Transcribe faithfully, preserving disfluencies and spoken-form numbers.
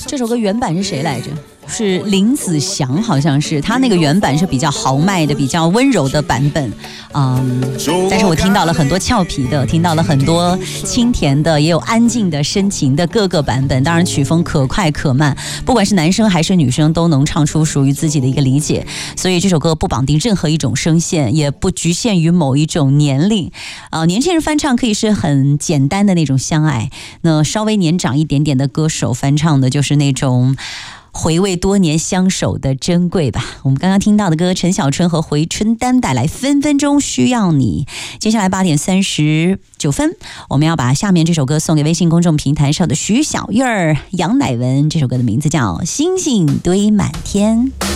这首歌原版是谁来着？是林子祥，好像是他那个原版是比较豪迈的、比较温柔的版本，嗯，但是我听到了很多俏皮的，听到了很多清甜的，也有安静的、深情的各个版本。当然，曲风可快可慢，不管是男生还是女生都能唱出属于自己的一个理解。所以这首歌不绑定任何一种声线，也不局限于某一种年龄。啊、呃，年轻人翻唱可以是很简单的那种相爱，那稍微年长一点点的歌手翻唱的就是那种回味多年相守的珍贵吧。我们刚刚听到的歌，陈小春和回春丹带来分分钟需要你。接下来八点三十九分，我们要把下面这首歌送给微信公众平台上的徐小月儿、杨乃文。这首歌的名字叫《星星堆满天》。